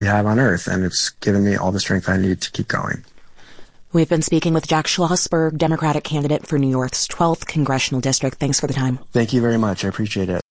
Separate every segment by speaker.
Speaker 1: we have on Earth, and it's given me all the strength I need to keep going.
Speaker 2: We've been speaking with Jack Schlossberg, Democratic candidate for New York's 12th Congressional District. Thanks for the time.
Speaker 1: Thank you very much. I appreciate it.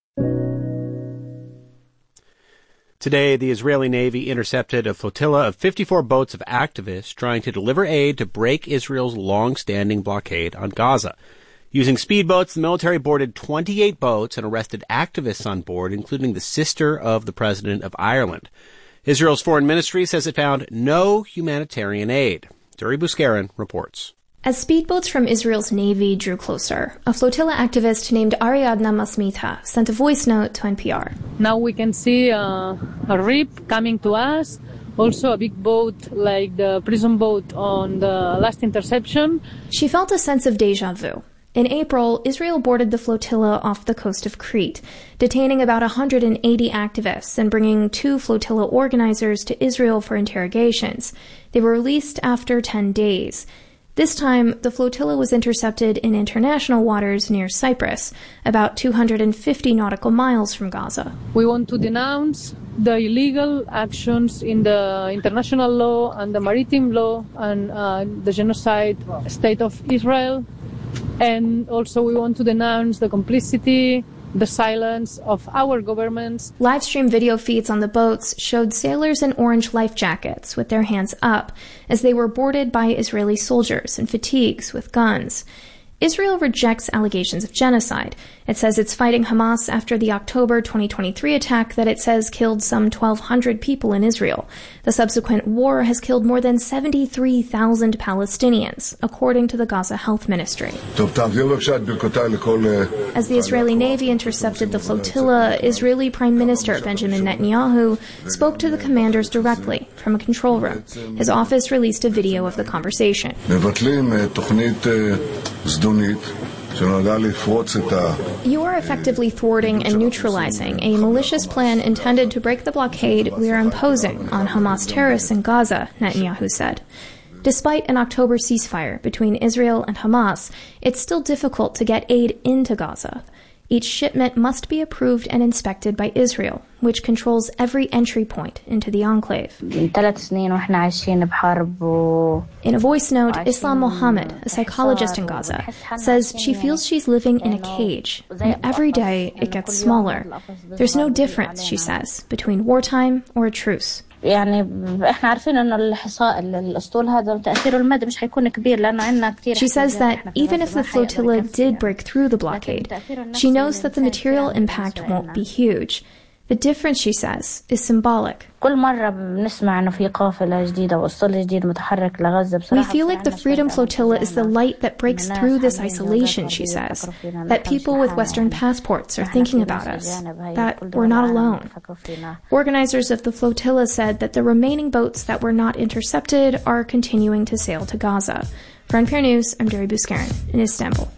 Speaker 3: Today, the Israeli Navy intercepted a flotilla of 54 boats of activists trying to deliver aid to break Israel's long-standing blockade on Gaza. Using speedboats, the military boarded 28 boats and arrested activists on board, including the sister of the president of Ireland. Israel's foreign ministry says it found no humanitarian aid. Duri Buscarin reports.
Speaker 4: As speedboats from Israel's Navy drew closer, a flotilla activist named Ariadna Masmita sent a voice note to NPR.
Speaker 5: Now we can see a rip coming to us, also a big boat like the prison boat on the last interception.
Speaker 4: She felt a sense of déjà vu. In April, Israel boarded the flotilla off the coast of Crete, detaining about 180 activists and bringing 2 flotilla organizers to Israel for interrogations. They were released after 10 days. This time, the flotilla was intercepted in international waters near Cyprus, about 250 nautical miles from Gaza.
Speaker 5: We want to denounce the illegal actions in the international law and the maritime law and the genocide state of Israel. And also we want to denounce the complicity, the silence of our governments.
Speaker 4: Live-stream video feeds on the boats showed sailors in orange life jackets with their hands up as they were boarded by Israeli soldiers in fatigues with guns. Israel rejects allegations of genocide. It says it's fighting Hamas after the October 2023 attack that it says killed some 1,200 people in Israel. The subsequent war has killed more than 73,000 Palestinians, according to the Gaza Health Ministry. As the Israeli Navy intercepted the flotilla, Israeli Prime Minister Benjamin Netanyahu spoke to the commanders directly from a control room. His office released a video of the conversation. You are effectively thwarting and neutralizing a malicious plan intended to break the blockade we are imposing on Hamas terrorists in Gaza, Netanyahu said. Despite an October ceasefire between Israel and Hamas, it's still difficult to get aid into Gaza. Each shipment must be approved and inspected by Israel, which controls every entry point into the enclave. In a voice note, Islam Mohammed, a psychologist in Gaza, says she feels she's living in a cage, and every day it gets smaller. There's no difference, she says, between wartime or a truce. She says that even if the flotilla did break through the blockade, she knows that the material impact won't be huge. The difference, she says, is symbolic. We feel like the Freedom Flotilla is the light that breaks through this isolation, she says, that people with Western passports are thinking about us, that we're not alone. Organizers of the flotilla said that the remaining boats that were not intercepted are continuing to sail to Gaza. For NPR News, I'm Duri Buscarin in Istanbul.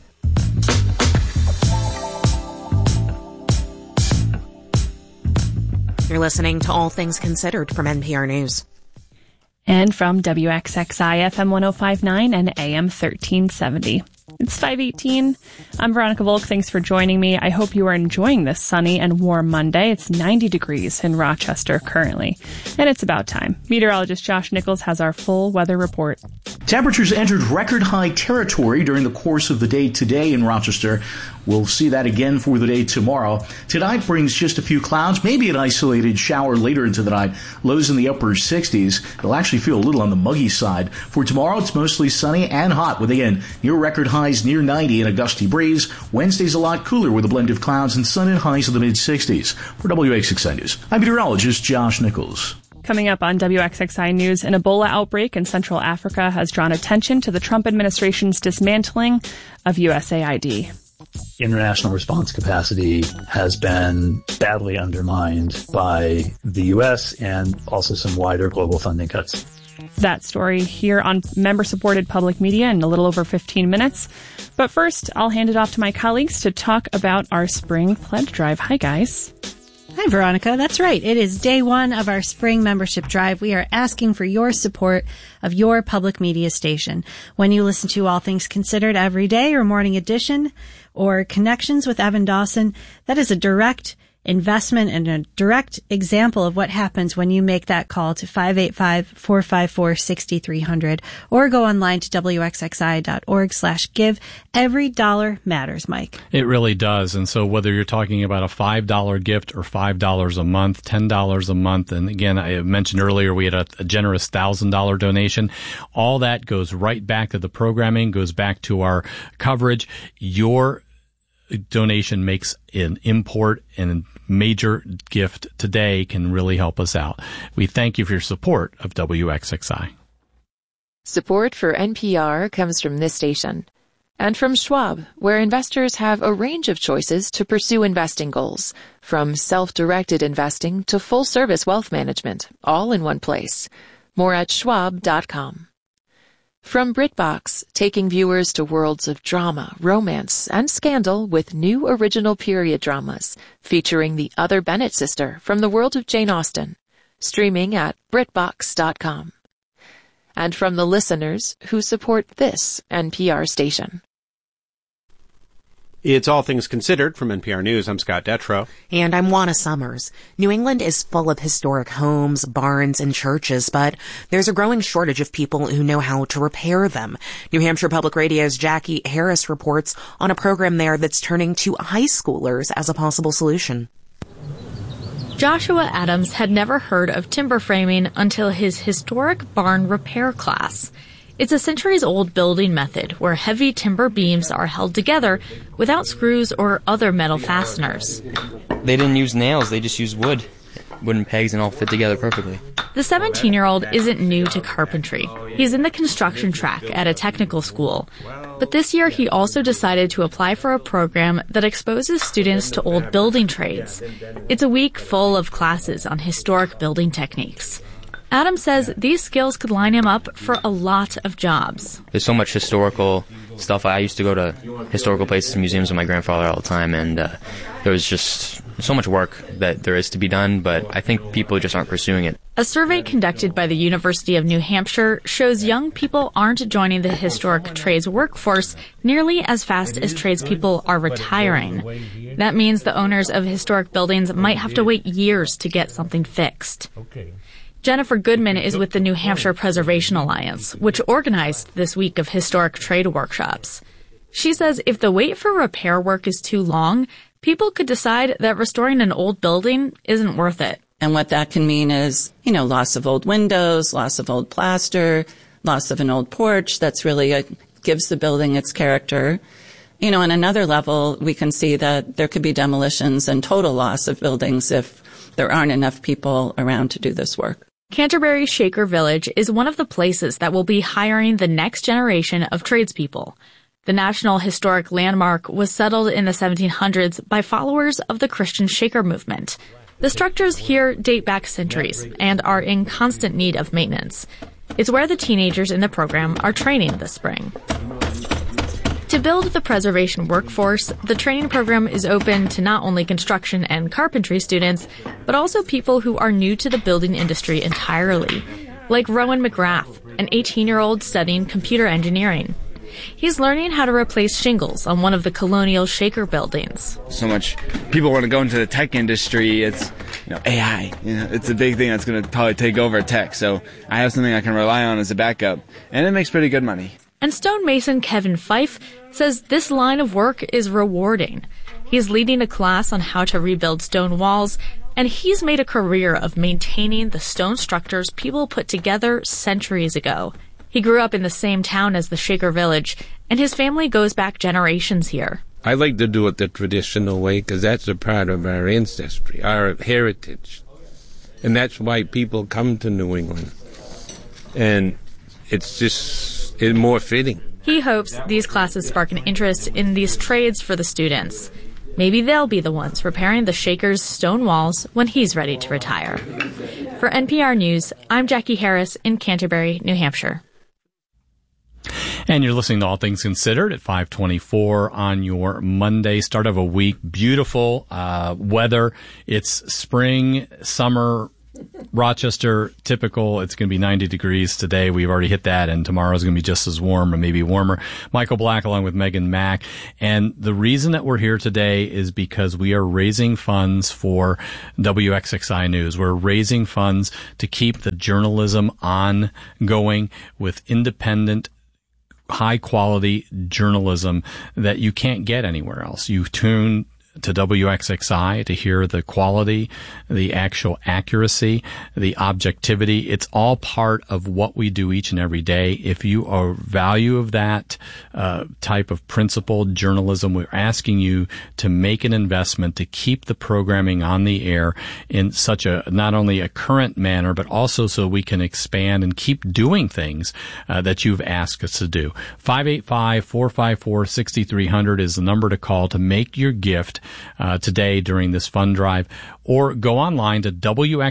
Speaker 2: You're listening to All Things Considered from NPR News.
Speaker 6: And from WXXI FM 105.9 and AM 1370. It's 5:18. I'm Veronica Volk. Thanks for joining me. I hope you are enjoying this sunny and warm Monday. It's 90 degrees in Rochester currently, and it's about time. Meteorologist Josh Nichols has our full weather report.
Speaker 7: Temperatures entered record high territory during the course of the day today in Rochester. We'll see that again for the day tomorrow. Tonight brings just a few clouds, maybe an isolated shower later into the night. Lows in the upper 60s. It'll actually feel a little on the muggy side. For tomorrow, it's mostly sunny and hot with, again, near record highs near 90 and a gusty breeze. Wednesday's a lot cooler with a blend of clouds and sun and highs of the mid-60s. For WXXI News, I'm meteorologist Josh Nichols.
Speaker 6: Coming up on WXXI News, an Ebola outbreak in Central Africa has drawn attention to the Trump administration's dismantling of USAID.
Speaker 8: International response capacity has been badly undermined by the U.S. and also some wider global funding cuts.
Speaker 6: That story here on member-supported public media in a little over 15 minutes. But first, I'll hand it off to my colleagues to talk about our spring pledge drive. Hi, guys.
Speaker 9: Hi, Veronica. That's right. It is day one of our spring membership drive. We are asking for your support of your public media station. When you listen to All Things Considered every day or Morning Edition or Connections with Evan Dawson, that is a direct investment and a direct example of what happens when you make that call to 585-454-6300 or go online to wxxi.org/give. Every dollar matters, Mike.
Speaker 10: It really does. And so whether you're talking about a $5 gift or $5 a month, $10 a month, and again, I mentioned earlier we had a generous $1,000 donation, all that goes right back to the programming, goes back to our coverage. Your donation makes an import and major gift today can really help us out. We thank you for your support of WXXI.
Speaker 11: Support for NPR comes from this station and from Schwab, where investors have a range of choices to pursue investing goals, from self-directed investing to full-service wealth management, all in one place. More at schwab.com. From BritBox, taking viewers to worlds of drama, romance, and scandal with new original period dramas featuring the other Bennett sister from the world of Jane Austen. Streaming at BritBox.com. And from the listeners who support this NPR station.
Speaker 3: It's All Things Considered from NPR News. I'm Scott Detrow.
Speaker 2: And I'm Juana Summers. New England is full of historic homes, barns, and churches, but there's a growing shortage of people who know how to repair them. New Hampshire Public Radio's Jackie Harris reports on a program there that's turning to high schoolers as a possible solution.
Speaker 12: Joshua Adams had never heard of timber framing until his historic barn repair class. It's a centuries-old building method where heavy timber beams are held together without screws or other metal fasteners.
Speaker 13: They didn't use nails, they just used wooden pegs, and all fit together perfectly.
Speaker 12: The 17-year-old isn't new to carpentry. He's in the construction track at a technical school. But this year he also decided to apply for a program that exposes students to old building trades. It's a week full of classes on historic building techniques. Adam says these skills could line him up for a lot of jobs.
Speaker 13: There's so much historical stuff. I used to go to historical places and museums with my grandfather all the time, and there was just so much work that there is to be done, but I think people just aren't pursuing it.
Speaker 12: A survey conducted by the University of New Hampshire shows young people aren't joining the historic trades workforce nearly as fast as tradespeople are retiring. That means the owners of historic buildings might have to wait years to get something fixed. Jennifer Goodman is with the New Hampshire Preservation Alliance, which organized this week of historic trade workshops. She says if the wait for repair work is too long, people could decide that restoring an old building isn't worth it.
Speaker 14: And what that can mean is, loss of old windows, loss of old plaster, loss of an old porch. That's really gives the building its character. On another level, we can see that there could be demolitions and total loss of buildings if there aren't enough people around to do this work.
Speaker 12: Canterbury Shaker Village is one of the places that will be hiring the next generation of tradespeople. The National Historic Landmark was settled in the 1700s by followers of the Christian Shaker movement. The structures here date back centuries and are in constant need of maintenance. It's where the teenagers in the program are training this spring. To build the preservation workforce, the training program is open to not only construction and carpentry students, but also people who are new to the building industry entirely, like Rowan McGrath, an 18-year-old studying computer engineering. He's learning how to replace shingles on one of the colonial Shaker buildings.
Speaker 15: So much people want to go into the tech industry. It's AI. It's a big thing that's going to probably take over tech. So I have something I can rely on as a backup, and it makes pretty good money.
Speaker 12: And stonemason Kevin Fife says this line of work is rewarding. He's leading a class on how to rebuild stone walls, and he's made a career of maintaining the stone structures people put together centuries ago. He grew up in the same town as the Shaker Village, and his family goes back generations here.
Speaker 16: I like to do it the traditional way because that's a part of our ancestry, our heritage. And that's why people come to New England. And it's more fitting.
Speaker 12: He hopes these classes spark an interest in these trades for the students. Maybe they'll be the ones repairing the Shaker's stone walls when he's ready to retire. For NPR News, I'm Jackie Harris in Canterbury, New Hampshire.
Speaker 10: And you're listening to All Things Considered at 5:24 on your Monday, start of a week. Beautiful weather. It's spring, summer Rochester, typical. It's going to be 90 degrees today. We've already hit that, and tomorrow's going to be just as warm or maybe warmer. Michael Black along with Megan Mack. And the reason that we're here today is because we are raising funds for WXXI News. We're raising funds to keep the journalism ongoing with independent, high-quality journalism that you can't get anywhere else. You tune to WXXI to hear the quality, the actual accuracy, the objectivity. It's all part of what we do each and every day. If you are value of that type of principled journalism, we're asking you to make an investment to keep the programming on the air in such a not only a current manner, but also so we can expand and keep doing things that you've asked us to do. 585-454-6300 is the number to call to make your gift today during this fund drive, or go online to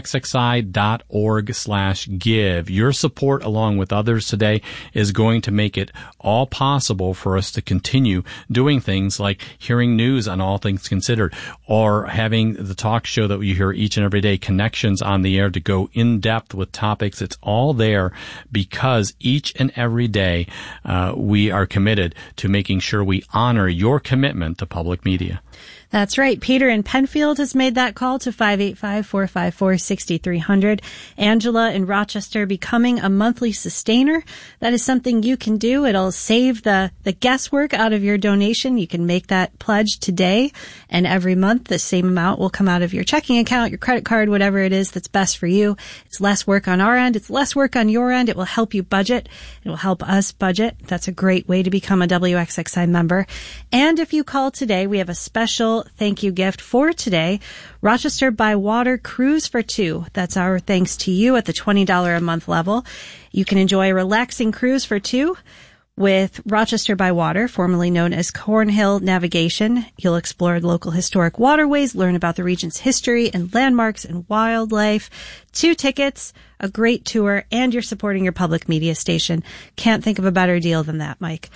Speaker 10: wxxi.org/give. Your support, along with others today, is going to make it all possible for us to continue doing things like hearing news on All Things Considered, or having the talk show that we hear each and every day, Connections, on the air to go in depth with topics. It's all there because each and every day we are committed to making sure we honor your commitment to public media.
Speaker 9: That's right. Peter in Penfield has made that call to 585-454-6300. Angela in Rochester, becoming a monthly sustainer. That is something you can do. It'll save the guesswork out of your donation. You can make that pledge today, and every month the same amount will come out of your checking account, your credit card, whatever it is that's best for you. It's less work on our end. It's less work on your end. It will help you budget. It will help us budget. That's a great way to become a WXXI member. And if you call today, we have a special thank you gift for today. Rochester by Water Cruise for Two. That's our thanks to you at the $20 a month level. You can enjoy a relaxing cruise for two with Rochester by Water, formerly known as Cornhill Navigation. You'll explore local historic waterways, learn about the region's history and landmarks and wildlife. 2 tickets, a great tour, and you're supporting your public media station. Can't think of a better deal than that, Mike.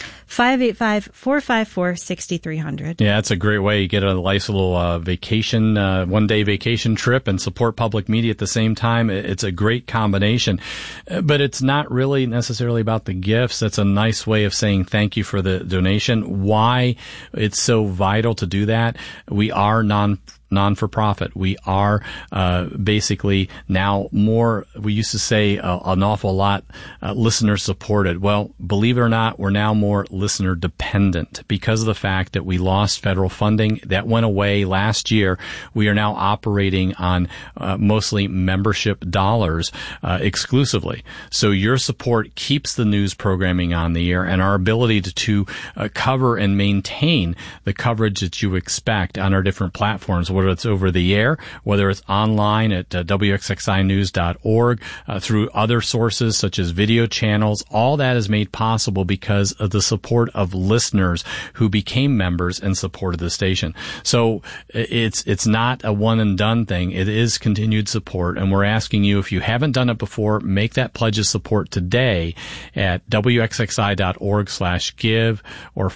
Speaker 9: 585-454-6300.
Speaker 10: Yeah, that's a great way. You get a nice little vacation, one-day vacation trip and support public media at the same time. It's a great combination. But it's not really necessarily about the gifts. That's a nice way of saying thank you for the donation. Why it's so vital to do that? We are non-for-profit. We are basically now more, we used to say an awful lot, listener supported. Well, believe it or not, we're now more listener dependent because of the fact that we lost federal funding. That went away last year. We are now operating on mostly membership dollars exclusively. So your support keeps the news programming on the air and our ability to cover and maintain the coverage that you expect on our different platforms, whether it's over the air, whether it's online at WXXInews.org, through other sources such as video channels. All that is made possible because of the support of listeners who became members and supported the station. So it's not a one and done thing. It is continued support, and we're asking you, if you haven't done it before, make that pledge of support today at WXXI.org/give or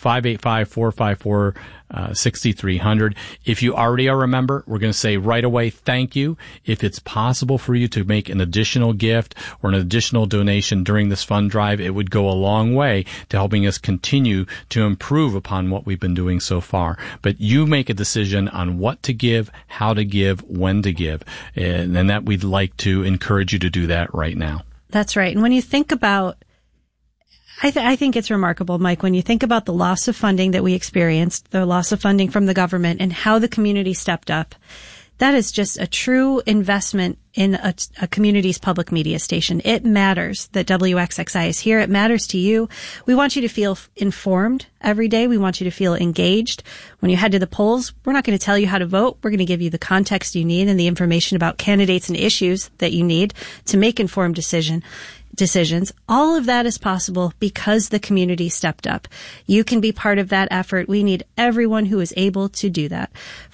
Speaker 10: 585-454-6300. If you already are a member, we're going to say right away, thank you. If it's possible for you to make an additional gift or an additional donation during this fund drive, it would go a long way to helping us continue to improve upon what we've been doing so far. But you make a decision on what to give, how to give, when to give. And that we'd like to encourage you to do that right now.
Speaker 9: That's right. And when you think about, I think it's remarkable, Mike, when you think about the loss of funding that we experienced, the loss of funding from the government, and how the community stepped up. That is just a true investment in a community's public media station. It matters that WXXI is here. It matters to you. We want you to feel informed every day. We want you to feel engaged. When you head to the polls, we're not going to tell you how to vote. We're going to give you the context you need and the information about candidates and issues that you need to make informed decisions. All of that is possible because the community stepped up. You can be part of that effort. We need everyone who is able to do that.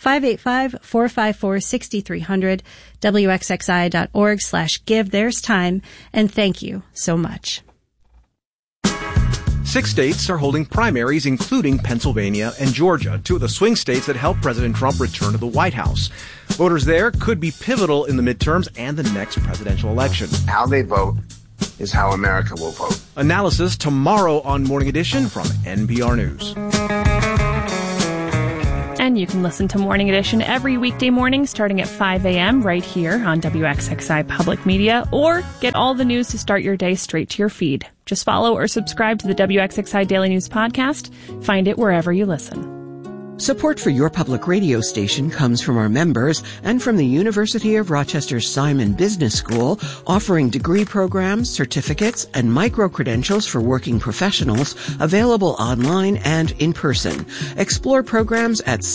Speaker 9: 585-454-6300, WXXI.org/give. There's time, and thank you so much.
Speaker 17: 6 states are holding primaries, including Pennsylvania and Georgia, 2 of the swing states that helped President Trump return to the White House. Voters there could be pivotal in the midterms and the next presidential election.
Speaker 18: How they vote is how America will vote.
Speaker 17: Analysis tomorrow on Morning Edition from NPR News.
Speaker 6: And you can listen to Morning Edition every weekday morning starting at 5 a.m. right here on WXXI Public Media, or get all the news to start your day straight to your feed. Just follow or subscribe to the WXXI Daily News podcast. Find it wherever you listen.
Speaker 19: Support for your public radio station comes from our members and from the University of Rochester's Simon Business School, offering degree programs, certificates, and micro-credentials for working professionals, available online and in person. Explore programs at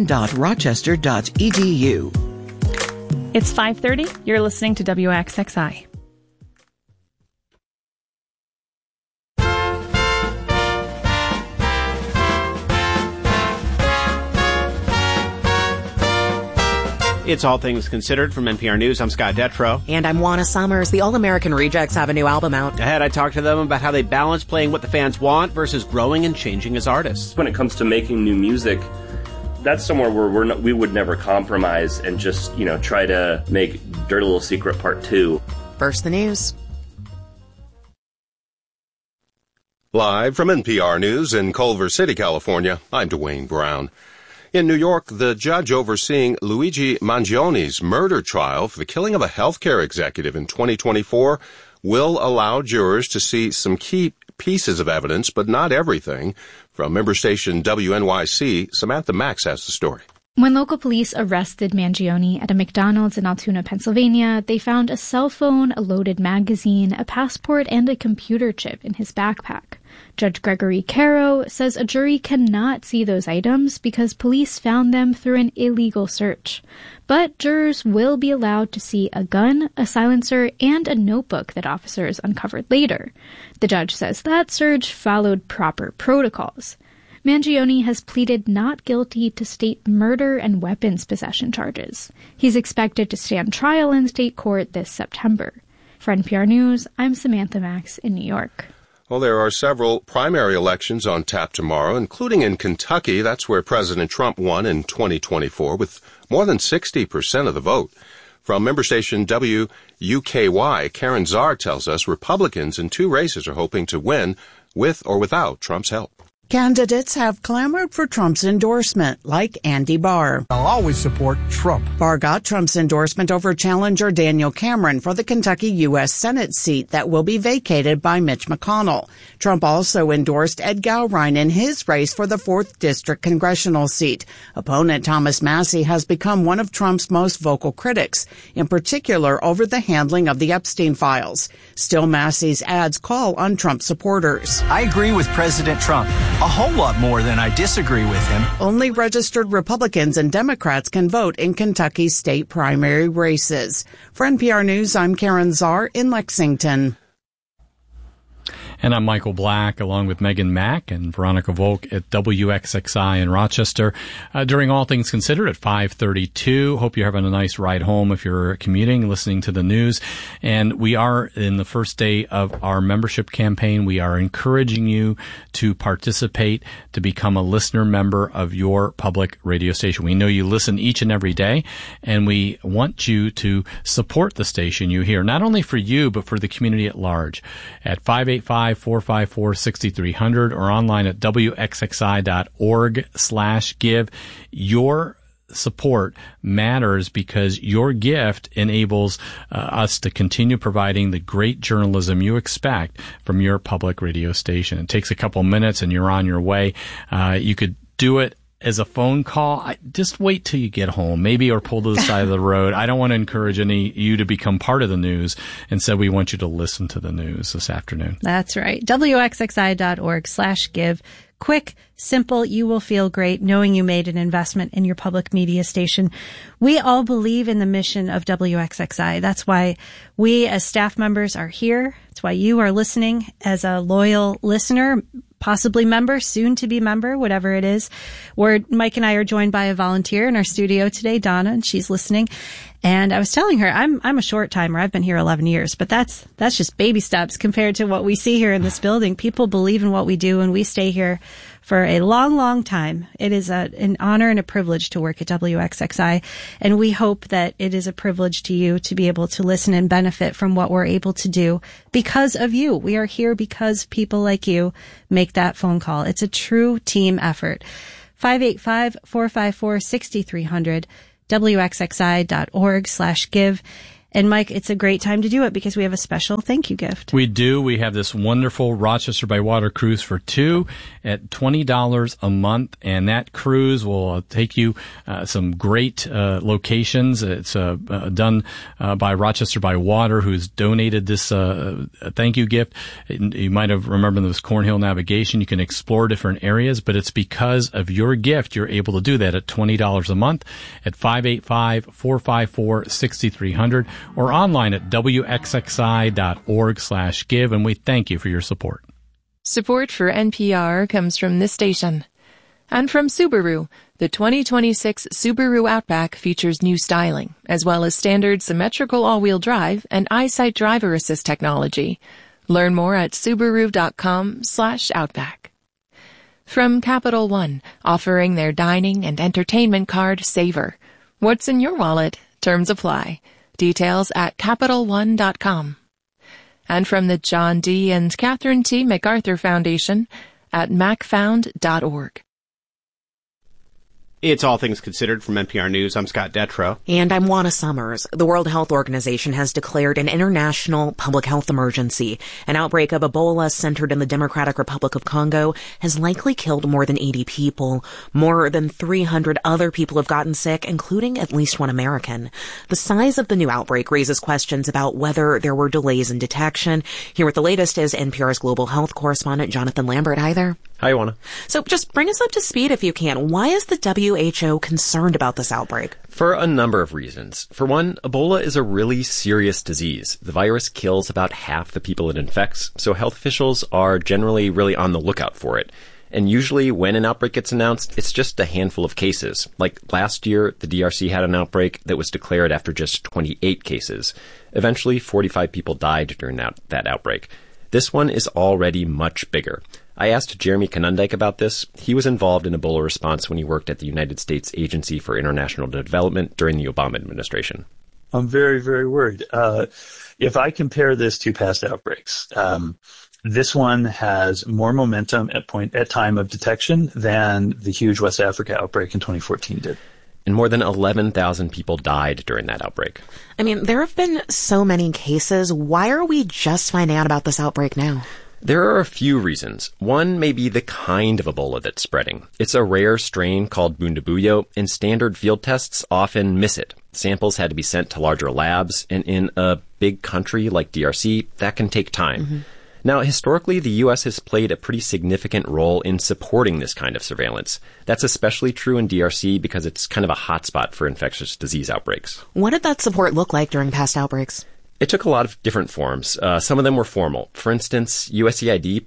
Speaker 19: simon.rochester.edu.
Speaker 6: It's 5:30. You're listening to WXXI.
Speaker 3: It's All Things Considered from NPR News. I'm Scott Detrow.
Speaker 2: And I'm Juana Summers. The All-American Rejects have a new album out.
Speaker 3: Ahead, I talked to them about how they balance playing what the fans want versus growing and changing as artists.
Speaker 20: When it comes to making new music, that's somewhere where we would never compromise and just, try to make Dirty Little Secret Part 2.
Speaker 2: First, the news.
Speaker 21: Live from NPR News in Culver City, California, I'm Dwayne Brown. In New York, the judge overseeing Luigi Mangioni's murder trial for the killing of a healthcare executive in 2024 will allow jurors to see some key pieces of evidence, but not everything. From member station WNYC, Samantha Max has the story.
Speaker 22: When local police arrested Mangioni at a McDonald's in Altoona, Pennsylvania, they found a cell phone, a loaded magazine, a passport, and a computer chip in his backpack. Judge Gregory Caro says a jury cannot see those items because police found them through an illegal search. But jurors will be allowed to see a gun, a silencer, and a notebook that officers uncovered later. The judge says that search followed proper protocols. Mangioni has pleaded not guilty to state murder and weapons possession charges. He's expected to stand trial in state court this September. For NPR News, I'm Samantha Max in New York.
Speaker 21: Well, there are several primary elections on tap tomorrow, including in Kentucky. That's where President Trump won in 2024 with more than 60% of the vote. From member station WUKY, Karen Czar tells us Republicans in 2 races are hoping to win with or without Trump's help.
Speaker 23: Candidates have clamored for Trump's endorsement, like Andy Barr.
Speaker 24: I'll always support Trump.
Speaker 23: Barr got Trump's endorsement over challenger Daniel Cameron for the Kentucky U.S. Senate seat that will be vacated by Mitch McConnell. Trump also endorsed Ed Gowrine in his race for the 4th District congressional seat. Opponent Thomas Massie has become one of Trump's most vocal critics, in particular over the handling of the Epstein files. Still, Massie's ads call on Trump supporters.
Speaker 25: I agree with President Trump a whole lot more than I disagree with him.
Speaker 23: Only registered Republicans and Democrats can vote in Kentucky's state primary races. For NPR News, I'm Karen Czar in Lexington.
Speaker 10: And I'm Michael Black, along with Megan Mack and Veronica Volk at WXXI in Rochester. During All Things Considered at 5:32. Hope you're having a nice ride home if you're commuting, listening to the news. And we are in the first day of our membership campaign. We are encouraging you to participate, to become a listener member of your public radio station. We know you listen each and every day, and we want you to support the station you hear, not only for you, but for the community at large. At 585-454-6300 or online at wxxi.org/give. Your support matters because your gift enables us to continue providing the great journalism you expect from your public radio station. It takes a couple minutes and you're on your way. You could do it as a phone call. Just wait till you get home, maybe, or pull to the side of the road. I don't want to encourage you to become part of the news. Instead, we want you to listen to the news this afternoon.
Speaker 9: That's right. WXXI.org/give. Quick, simple, you will feel great knowing you made an investment in your public media station. We all believe in the mission of WXXI. That's why we as staff members are here. That's why you are listening as a loyal listener, possibly member, soon to be member, whatever it is. Mike and I are joined by a volunteer in our studio today, Donna, and she's listening. And I was telling her, I'm a short timer. I've been here 11 years, but that's just baby steps compared to what we see here in this building. People believe in what we do, and we stay here for a long, long time. It is an honor and a privilege to work at WXXI, and we hope that it is a privilege to you to be able to listen and benefit from what we're able to do because of you. We are here because people like you make that phone call. It's a true team effort. 585-454-6300, WXXI.org/give. And Mike, it's a great time to do it because we have a special thank you gift.
Speaker 10: We do. We have this wonderful Rochester by Water cruise for two at $20 a month. And that cruise will take you some great locations. It's done by Rochester by Water, who's donated this thank you gift. You might have remembered this Cornhill Navigation. You can explore different areas, but it's because of your gift you're able to do that at $20 a month at 585-454-6300. Or online at WXXI.org/give, and we thank you for your support.
Speaker 11: Support for NPR comes from this station. And from Subaru, the 2026 Subaru Outback features new styling, as well as standard symmetrical all-wheel drive and EyeSight driver assist technology. Learn more at Subaru.com/Outback. From Capital One, offering their dining and entertainment card Savor. What's in your wallet? Terms apply. Details at CapitalOne.com. And from the John D. and Catherine T. MacArthur Foundation at macfound.org.
Speaker 3: It's All Things Considered from NPR News. I'm Scott Detrow.
Speaker 2: And I'm Juana Summers. The World Health Organization has declared an international public health emergency. An outbreak of Ebola centered in the Democratic Republic of Congo has likely killed more than 80 people. More than 300 other people have gotten sick, including at least one American. The size of the new outbreak raises questions about whether there were delays in detection. Here with the latest is NPR's global health correspondent, Jonathan Lambert. Hi there.
Speaker 1: Hi, Juana.
Speaker 2: So just bring us up to speed if you can. Why is the WHO concerned about this outbreak?
Speaker 1: For a number of reasons. For one, Ebola is a really serious disease. The virus kills about half the people it infects, so health officials are generally really on the lookout for it. And usually when an outbreak gets announced, it's just a handful of cases. Like last year, the DRC had an outbreak that was declared after just 28 cases. Eventually, 45 people died during that outbreak. This one is already much bigger. I asked Jeremy Konyndyk about this. He was involved in Ebola response when he worked at the United States Agency for International Development during the Obama administration.
Speaker 8: I'm very, very worried. If I compare this to past outbreaks, this one has more momentum at time of detection than the huge West Africa outbreak in 2014 did.
Speaker 1: And more than 11,000 people died during that outbreak.
Speaker 2: I mean, there have been so many cases. Why are we just finding out about this outbreak now?
Speaker 1: There are a few reasons. One may be the kind of Ebola that's spreading. It's a rare strain called Bundibugyo, and standard field tests often miss it. Samples had to be sent to larger labs, and in a big country like DRC, that can take time. Mm-hmm. Now, historically, the U.S. has played a pretty significant role in supporting this kind of surveillance. That's especially true in DRC because it's kind of a hotspot for infectious disease outbreaks.
Speaker 2: What did that support look like during past outbreaks?
Speaker 1: It took a lot of different forms. Some of them were formal. For instance, USAID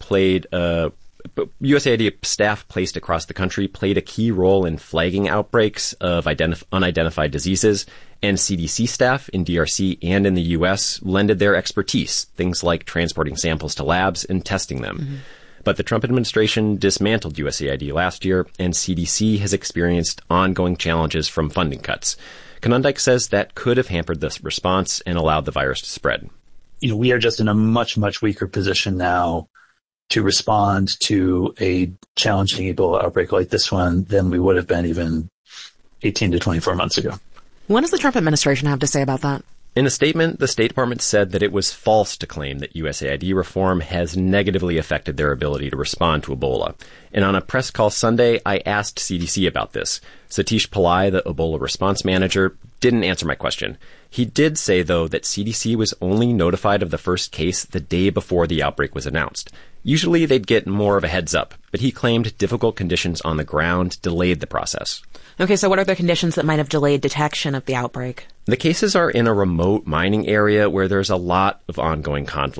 Speaker 1: staff placed across the country played a key role in flagging outbreaks of unidentified diseases, and CDC staff in DRC and in the U.S. lended their expertise, things like transporting samples to labs and testing them. Mm-hmm. But the Trump administration dismantled USAID last year, and CDC has experienced ongoing challenges from funding cuts. Konyndyk says that could have hampered this response and allowed the virus to spread.
Speaker 8: We are just in a much, much weaker position now to respond to a challenging Ebola outbreak like this one than we would have been even 18 to 24 months ago.
Speaker 2: What does the Trump administration have to say about that?
Speaker 1: In a statement, the State Department said that it was false to claim that USAID reform has negatively affected their ability to respond to Ebola. And on a press call Sunday, I asked CDC about this. Satish Pillai, the Ebola response manager, didn't answer my question. He did say, though, that CDC was only notified of the first case the day before the outbreak was announced. Usually they'd get more of a heads up, but he claimed difficult conditions on the ground delayed the process.
Speaker 2: Okay, so what are the conditions that might have delayed detection of the outbreak?
Speaker 1: The cases are in a remote mining area where there's a lot of ongoing conflict.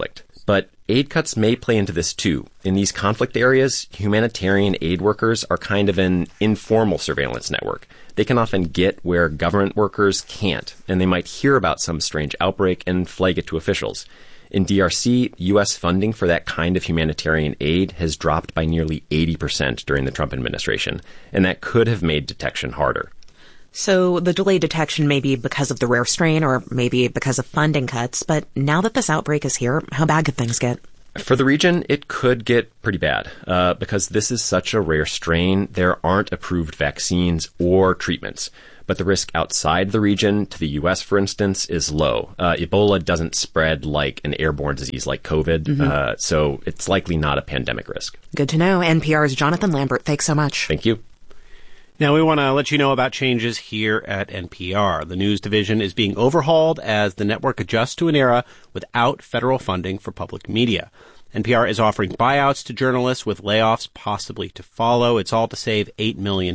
Speaker 1: But aid cuts may play into this too. In these conflict areas, humanitarian aid workers are kind of an informal surveillance network. They can often get where government workers can't, and they might hear about some strange outbreak and flag it to officials. In DRC, U.S. funding for that kind of humanitarian aid has dropped by nearly 80% during the Trump administration, and that could have made detection harder.
Speaker 2: So the delayed detection may be because of the rare strain or maybe because of funding cuts, but now that this outbreak is here, how bad could things get?
Speaker 1: For the region, it could get pretty bad. Because this is such a rare strain, there aren't approved vaccines or treatments. But the risk outside the region, to the U.S., for instance, is low. Ebola doesn't spread like an airborne disease like COVID, so it's likely not a pandemic risk.
Speaker 2: Good to know. NPR's Jonathan Lambert, thanks so much.
Speaker 1: Thank you.
Speaker 3: Now, we want to let you know about changes here at NPR. The news division is being overhauled as the network adjusts to an era without federal funding for public media. NPR is offering buyouts to journalists with layoffs possibly to follow. It's all to save $8 million.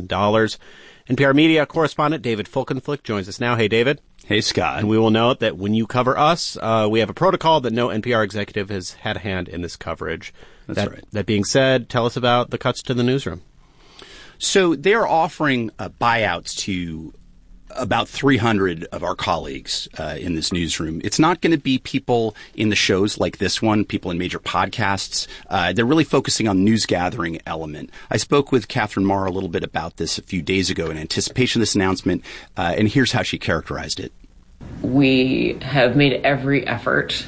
Speaker 3: NPR media correspondent David Folkenflik joins us now. Hey, David.
Speaker 4: Hey, Scott.
Speaker 3: And we will note that when you cover us, we have a protocol that no NPR executive has had a hand in this coverage.
Speaker 4: That's right.
Speaker 3: That being said, tell us about the cuts to the newsroom.
Speaker 4: So they're offering buyouts to about 300 of our colleagues in this newsroom. It's not going to be people in the shows like this one, people in major podcasts. They're really focusing on news gathering element. I spoke with Catherine Marr a little bit about this a few days ago in anticipation of this announcement, and here's how she characterized it.
Speaker 5: We have made every effort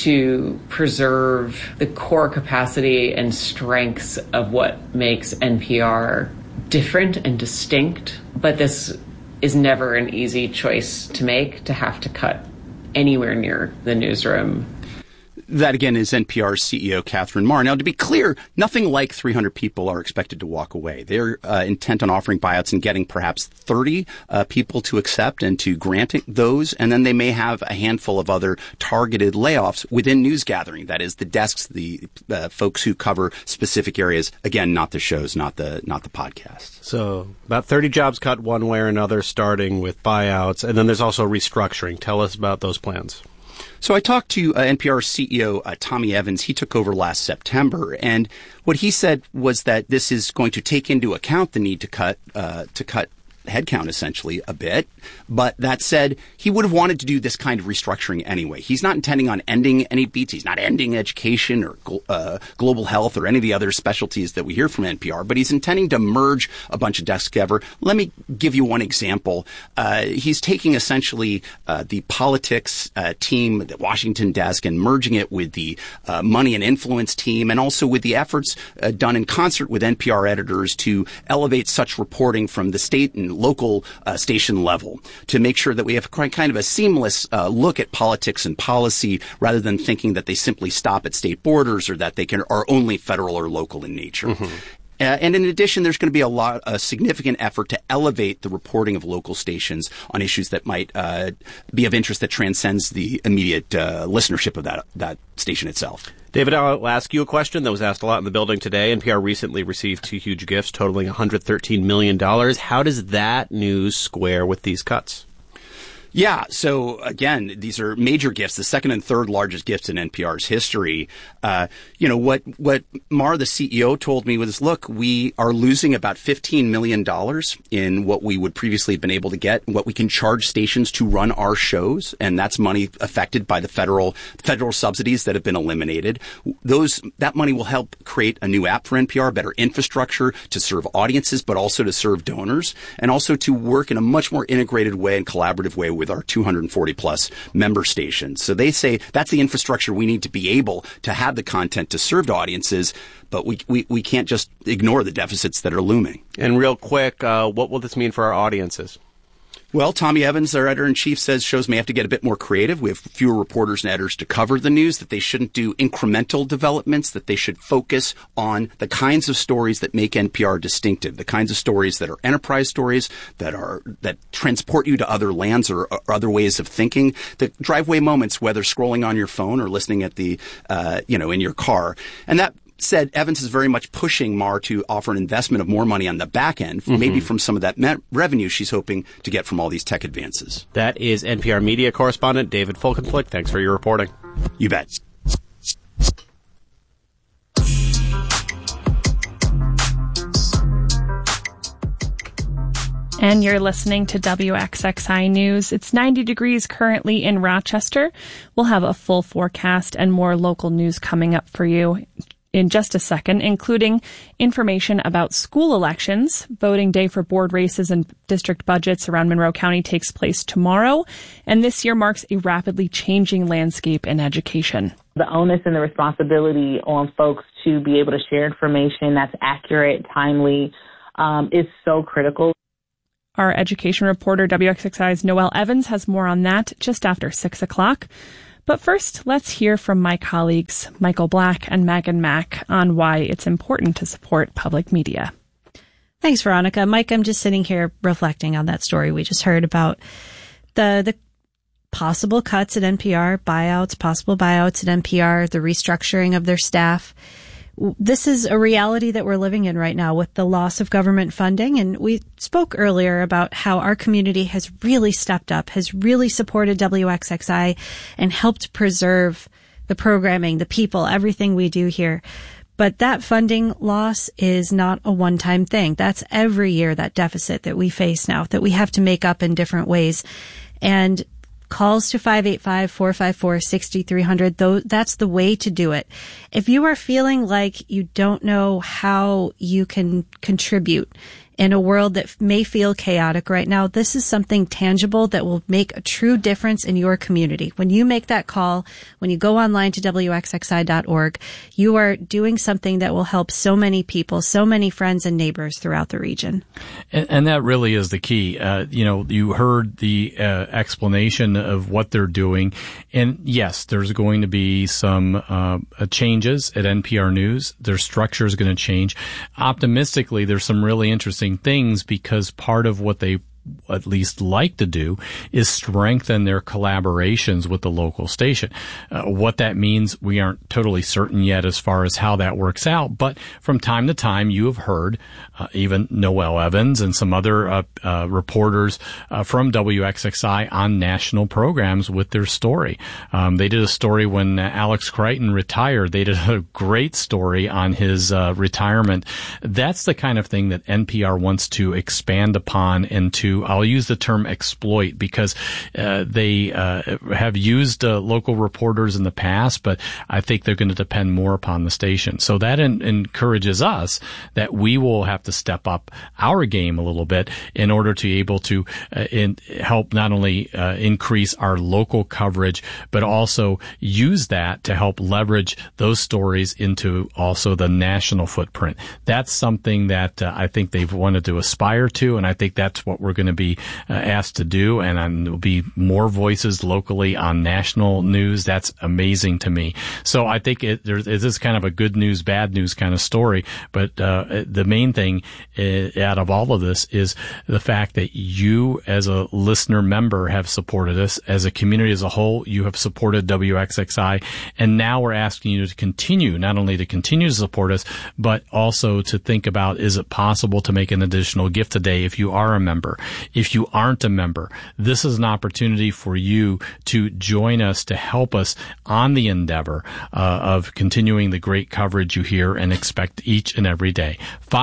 Speaker 5: to preserve the core capacity and strengths of what makes NPR different and distinct, but this is never an easy choice to make, to have to cut anywhere near the newsroom.
Speaker 4: That, again, is NPR's CEO, Catherine Marr. Now, to be clear, nothing like 300 people are expected to walk away. They're intent on offering buyouts and getting perhaps 30 people to accept and to grant those. And then they may have a handful of other targeted layoffs within news gathering. That is, the desks, the folks who cover specific areas. Again, not the shows, not the podcasts.
Speaker 3: So about 30 jobs cut one way or another, starting with buyouts. And then there's also restructuring. Tell us about those plans.
Speaker 4: So I talked to NPR CEO Tommy Evans. He took over last September, and what he said was that this is going to take into account the need to cut headcount essentially a bit. But that said, he would have wanted to do this kind of restructuring anyway. He's not intending on ending any beats. He's not ending education or global health or any of the other specialties that we hear from NPR, but he's intending to merge a bunch of desks together. Let me give you one example. He's taking essentially the politics team, the Washington desk, and merging it with the money and influence team, and also with the efforts done in concert with NPR editors to elevate such reporting from the state and local station level to make sure that we have kind of a seamless look at politics and policy rather than thinking that they simply stop at state borders or that they are only federal or local in nature. Mm-hmm. And in addition, there's going to be a significant effort to elevate the reporting of local stations on issues that might be of interest that transcends the immediate listenership of that station itself.
Speaker 3: David, I'll ask you a question that was asked a lot in the building today. NPR recently received two huge gifts totaling $113 million. How does that news square with these cuts?
Speaker 4: Yeah. So again, these are major gifts, the second and third largest gifts in NPR's history. What Marr, the CEO, told me was, look, we are losing about $15 million in what we would previously have been able to get, what we can charge stations to run our shows. And that's money affected by the federal subsidies that have been eliminated. That money will help create a new app for NPR, better infrastructure to serve audiences, but also to serve donors, and also to work in a much more integrated way and collaborative way with our 240 plus member stations. So they say that's the infrastructure we need to be able to have the content to serve to audiences, but we can't just ignore the deficits that are looming.
Speaker 3: And real quick, what will this mean for our audiences?
Speaker 4: Well, Tommy Evans, our editor-in-chief, says shows may have to get a bit more creative. We have fewer reporters and editors to cover the news, that they shouldn't do incremental developments, that they should focus on the kinds of stories that make NPR distinctive, the kinds of stories that are enterprise stories, that transport you to other lands or other ways of thinking, the driveway moments, whether scrolling on your phone or listening at the, in your car. And that said, Evans is very much pushing Marr to offer an investment of more money on the back end, maybe from some of that revenue she's hoping to get from all these tech advances.
Speaker 3: That is NPR media correspondent David Folkenflik. Thanks for your reporting.
Speaker 4: You bet.
Speaker 6: And you're listening to WXXI News. It's 90 degrees currently in Rochester. We'll have a full forecast and more local news coming up for you in just a second, including information about school elections. Voting day for board races and district budgets around Monroe County takes place tomorrow, and this year marks a rapidly changing landscape in education.
Speaker 7: The onus and the responsibility on folks to be able to share information that's accurate, timely, is so critical.
Speaker 6: Our education reporter, WXXI's Noelle Evans, has more on that just after 6 o'clock. But first, let's hear from my colleagues, Michael Black and Megan Mack, on why it's important to support public media.
Speaker 9: Thanks, Veronica. Mike, I'm just sitting here reflecting on that story we just heard about the possible cuts at NPR, possible buyouts at NPR, the restructuring of their staff. This is a reality that we're living in right now with the loss of government funding. And we spoke earlier about how our community has really stepped up, has really supported WXXI and helped preserve the programming, the people, everything we do here. But that funding loss is not a one-time thing. That's every year, that deficit that we face now, that we have to make up in different ways. And calls to 585-454-6300. That's the way to do it. If you are feeling like you don't know how you can contribute in a world that may feel chaotic right now, this is something tangible that will make a true difference in your community. When you make that call, when you go online to WXXI.org, you are doing something that will help so many people, so many friends and neighbors throughout the region.
Speaker 10: And that really is the key. You heard the explanation of what they're doing. And yes, there's going to be some changes at NPR News. Their structure is going to change. Optimistically, there's some really interesting things, because part of what they at least like to do is strengthen their collaborations with the local station. What that means, we aren't totally certain yet as far as how that works out, but from time to time you have heard even Noelle Evans and some other reporters from WXXI on national programs with their story. They did a story when Alex Crichton retired. They did a great story on his retirement. That's the kind of thing that NPR wants to expand upon and to, I'll use the term exploit, because they have used local reporters in the past, but I think they're going to depend more upon the station. So that encourages us that we will have to step up our game a little bit in order to be able to help not only increase our local coverage, but also use that to help leverage those stories into also the national footprint. That's something that I think they've wanted to aspire to, and I think that's what we're going to be asked to do, and there'll be more voices locally on national news. That's amazing to me. So I think it is kind of a good news, bad news kind of story, but the main thing out of all of this is the fact that you as a listener member have supported us. As a community as a whole, you have supported WXXI, and now we're asking you to continue, not only to continue to support us, but also to think about, is it possible to make an additional gift today if you are a member? If you aren't a member, this is an opportunity for you to join us, to help us on the endeavor of continuing the great coverage you hear and expect each and every day.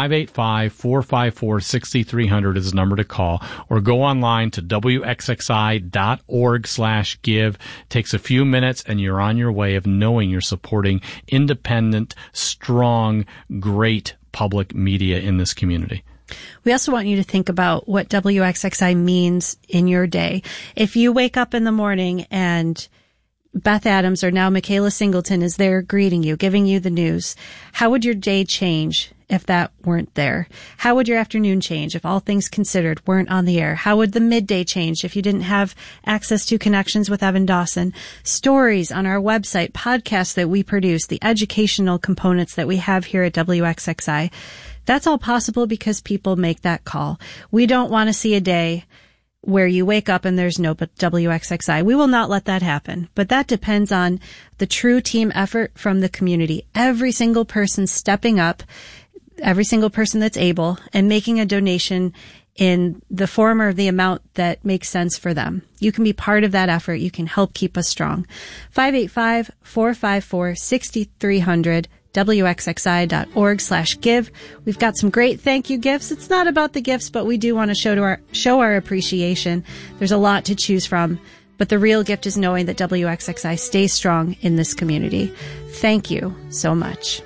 Speaker 10: 585-454-6300 is the number to call, or go online to WXXI.org/give. Takes a few minutes and you're on your way of knowing you're supporting independent, strong, great public media in this community.
Speaker 9: We also want you to think about what WXXI means in your day. If you wake up in the morning and Beth Adams, or now Michaela Singleton, is there greeting you, giving you the news, how would your day change if that weren't there? How would your afternoon change if All Things Considered weren't on the air? How would the midday change if you didn't have access to Connections with Evan Dawson? Stories on our website, podcasts that we produce, the educational components that we have here at WXXI. That's all possible because people make that call. We don't want to see a day where you wake up and there's no WXXI. We will not let that happen. But that depends on the true team effort from the community. Every single person stepping up, every single person that's able, and making a donation in the form or the amount that makes sense for them. You can be part of that effort. You can help keep us strong. 585-454-6300. wxxi.org/give. We've got some great thank you gifts. It's not about the gifts, but we do want to show our appreciation. There's a lot to choose from, but the real gift is knowing that WXXI stays strong in this community. Thank you so much.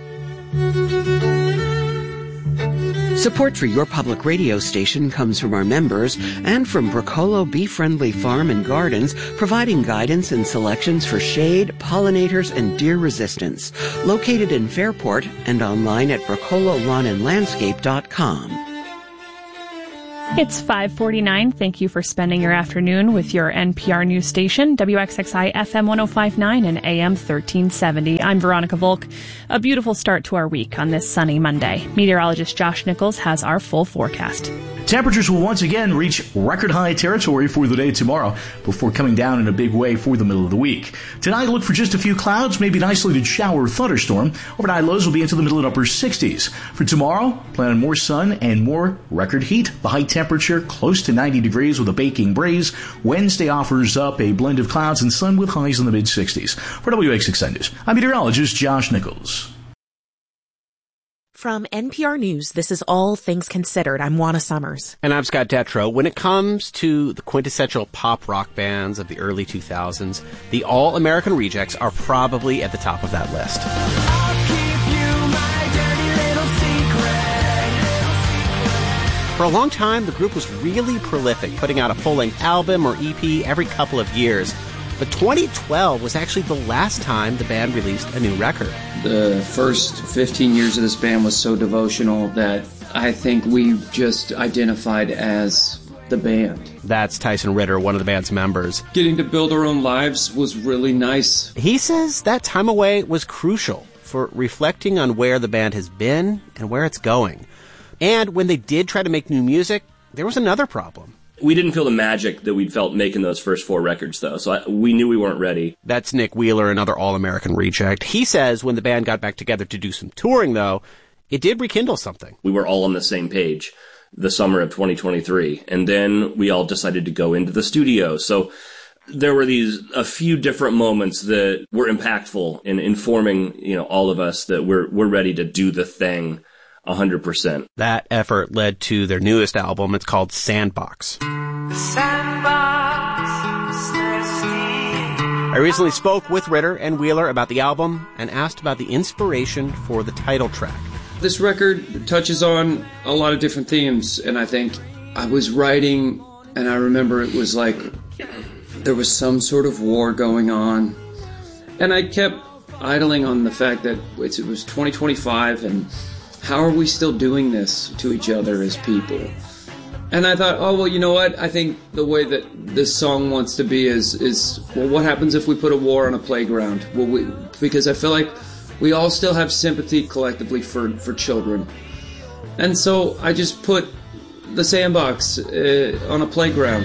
Speaker 19: Support for your public radio station comes from our members and from Bracolo Bee Friendly Farm and Gardens, providing guidance and selections for shade, pollinators, and deer resistance. Located in Fairport and online at bracololawnandlandscape.com.
Speaker 6: It's 5:49. Thank you for spending your afternoon with your NPR news station, WXXI FM 105.9 and AM 1370. I'm Veronica Volk. A beautiful start to our week on this sunny Monday. Meteorologist Josh Nichols has our full forecast.
Speaker 13: Temperatures will once again reach record high territory for the day tomorrow before coming down in a big way for the middle of the week. Tonight, look for just a few clouds, maybe an isolated shower or thunderstorm. Overnight lows will be into the middle and upper 60s. For tomorrow, plan on more sun and more record heat. The high temperature close to 90 degrees with a baking breeze. Wednesday offers up a blend of clouds and sun with highs in the mid-60s. For WXXI News, I'm meteorologist Josh Nichols.
Speaker 2: From NPR News, this is All Things Considered. I'm Juana Summers.
Speaker 3: And I'm Scott Detrow. When it comes to the quintessential pop rock bands of the early 2000s, the All American Rejects are probably at the top of that list. For a long time, the group was really prolific, putting out a full-length album or EP every couple of years. But 2012 was actually the last time the band released a new record.
Speaker 14: The first 15 years of this band was so devotional that I think we just identified as the band.
Speaker 3: That's Tyson Ritter, one of the band's members.
Speaker 14: Getting to build our own lives was really nice.
Speaker 3: He says that time away was crucial for reflecting on where the band has been and where it's going. And when they did try to make new music, there was another problem.
Speaker 20: We didn't feel the magic that we'd felt making those first 4 records, though, so we knew we weren't ready.
Speaker 3: That's Nick Wheeler, another All-American Reject. He says when the band got back together to do some touring, though, it did rekindle something.
Speaker 20: We were all on the same page the summer of 2023, and then we all decided to go into the studio. So there were a few different moments that were impactful in informing, all of us that we're ready to do the thing 100%.
Speaker 3: That effort led to their newest album. It's called Sandbox. I recently spoke with Ritter and Wheeler about the album and asked about the inspiration for the title track.
Speaker 14: This record touches on a lot of different themes, and I think I was writing, and I remember it was like there was some sort of war going on, and I kept idling on the fact that it was 2025, and how are we still doing this to each other as people? And I thought, oh, well, you know what? I think the way that this song wants to be is well, what happens if we put a war on a playground? Because I feel like we all still have sympathy collectively for children. And so I just put the sandbox on a playground.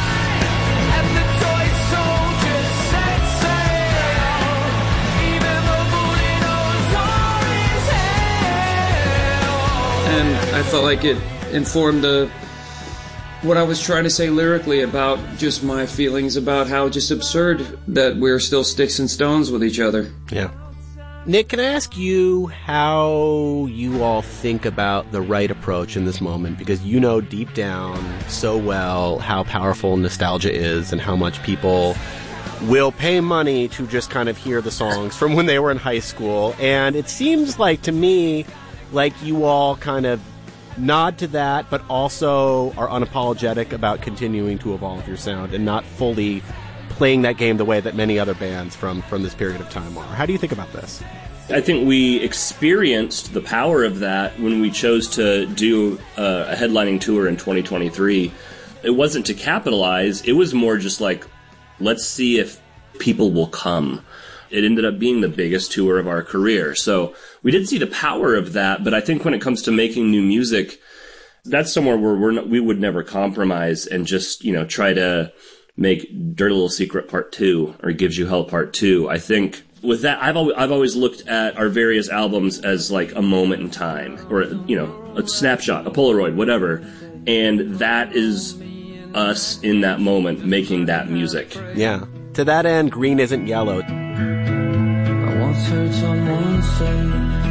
Speaker 14: And I felt like it informed what I was trying to say lyrically about just my feelings about how just absurd that we're still sticks and stones with each other.
Speaker 3: Yeah. Nick, can I ask you how you all think about the right approach in this moment? Because you know deep down so well how powerful nostalgia is and how much people will pay money to just kind of hear the songs from when they were in high school. And it seems like, to me, like you all kind of nod to that, but also are unapologetic about continuing to evolve your sound and not fully playing that game the way that many other bands from this period of time are. How do you think about this?
Speaker 20: I think we experienced the power of that when we chose to do a headlining tour in 2023. It wasn't to capitalize. It was more just like, let's see if people will come. It ended up being the biggest tour of our career. So we did see the power of that, but I think when it comes to making new music, that's somewhere where we would never compromise and just, try to make Dirty Little Secret Part 2 or Gives You Hell Part 2. I think with that, I've always looked at our various albums as like a moment in time or, a snapshot, a Polaroid, whatever. And that is us in that moment making that music.
Speaker 3: Yeah. To that end, Green Isn't Yellow.
Speaker 15: I want
Speaker 12: once heard someone say,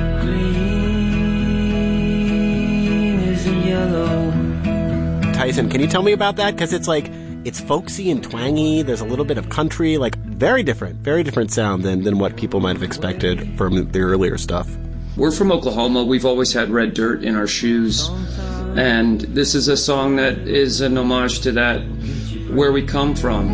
Speaker 12: green isn't yellow.
Speaker 3: Tyson, can you tell me about that? Because it's folksy and twangy. There's a little bit of country, very different sound than what people might have expected from the earlier stuff.
Speaker 14: We're from Oklahoma. We've always had red dirt in our shoes. And this is a song that is an homage to that, where we come from.